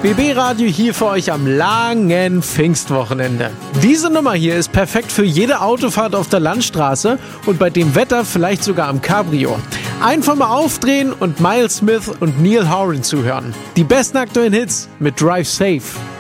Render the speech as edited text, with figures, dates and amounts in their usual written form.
BB Radio hier für euch am langen Pfingstwochenende. Diese Nummer hier ist perfekt für jede Autofahrt auf der Landstraße und bei dem Wetter vielleicht sogar am Cabrio. Einfach mal aufdrehen und Miles Smith und Neil Horan zuhören. Die besten aktuellen Hits mit Drive Safe.